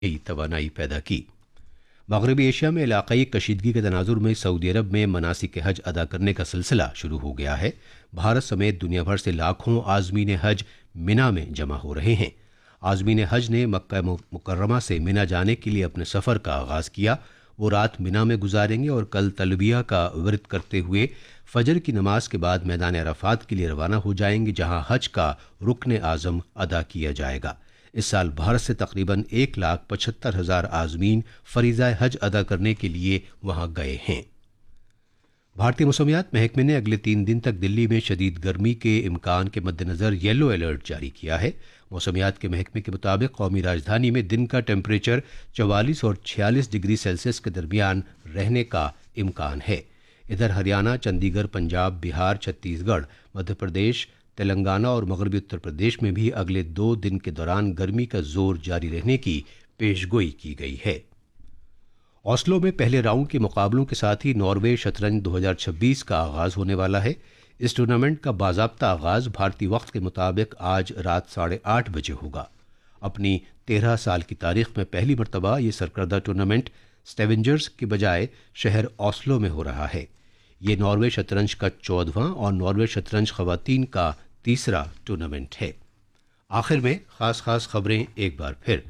नई तवानाई पैदा की। मगरबी एशिया में इलाकाई कशीदगी के तनाजुर में सऊदी अरब में मनासिक हज अदा करने का सिलसिला शुरू हो गया है। भारत समेत दुनिया भर से लाखों आज़मीन हज मिना में जमा हो रहे हैं। आज़मीन हज ने मक्का मुकर्रमा से मिना जाने के लिए अपने सफ़र का आगाज़ किया। वो रात मिना में गुजारेंगे और कल तलबिया का विरद करते हुए फजर की नमाज के बाद मैदान अराफात के लिए रवाना हो जाएंगे, जहां हज का रुकन आज़म अदा किया जाएगा। इस साल भारत से तकरीबन 1,75,000 आज़मीन फरीज़ा हज अदा करने के लिए वहां गए हैं। भारतीय मौसमियात महकमे ने अगले 3 दिन तक दिल्ली में शदीद गर्मी के इम्कान के मद्देनज़र येलो अलर्ट जारी किया है। मौसमियात के महकमे के मुताबिक कौमी राजधानी में दिन का टेम्परेचर 44 और 46 डिग्री सेल्सियस के दरमियान रहने का इम्कान है। इधर हरियाणा, चंडीगढ़, पंजाब, बिहार, छत्तीसगढ़, मध्य प्रदेश, तेलंगाना और मगरबी उत्तर प्रदेश में भी अगले 2 दिन के दौरान गर्मी का जोर जारी रहने की पेशगोई की गई है। ओस्लो में पहले राउंड के मुकाबलों के साथ ही नॉर्वे शतरंज 2026 का आगाज होने वाला है। इस टूर्नामेंट का बाज़ाब्ता आगाज भारतीय वक्त के मुताबिक आज रात 8:30 बजे होगा। अपनी 13 साल की तारीख में पहली मरतबा ये सरकर्दा टूर्नामेंट स्टेवेंजर्स की बजाय शहर ओस्लो में हो रहा है। ये नॉर्वे शतरंज का 14वां और नॉर्वे शतरंज खवातीन का तीसरा टूर्नामेंट है। आखिर में खास खबरें एक बार फिर।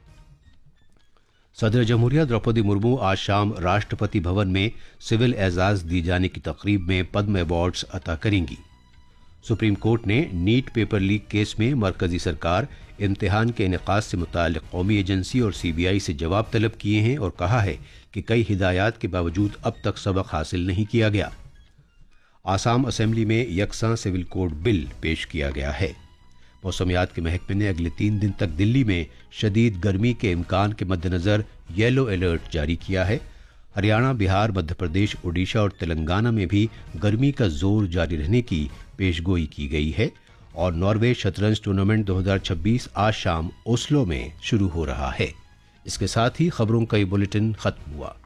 सदर जमहूरिया द्रौपदी मुर्मू आज शाम राष्ट्रपति भवन में सिविल एजाज दी जाने की तकरीब में पद्म अवार्ड्स अता करेंगी। सुप्रीम कोर्ट ने नीट पेपर लीक केस में मरकजी सरकार, इम्तिहान के इनेकाद से मुताल्लिक कौमी एजेंसी और CBI से जवाब तलब किए हैं और कहा है कि कई हिदायत के बावजूद अब तक सबक हासिल नहीं किया गया। आसाम असेंबली में यकसां सिविल कोड बिल पेश किया गया है। मौसमियात के महकमे ने अगले 3 दिन तक दिल्ली में शदीद गर्मी के इम्कान के मद्देनज़र येलो अलर्ट जारी किया है। हरियाणा, बिहार, मध्य प्रदेश, ओडिशा और तेलंगाना में भी गर्मी का जोर जारी रहने की पेशगोई की गई है। और नॉर्वे शतरंज टूर्नामेंट 2026 आज शाम ओस्लो में शुरू हो रहा है। इसके साथ ही खबरों का ये बुलेटिन खत्म हुआ।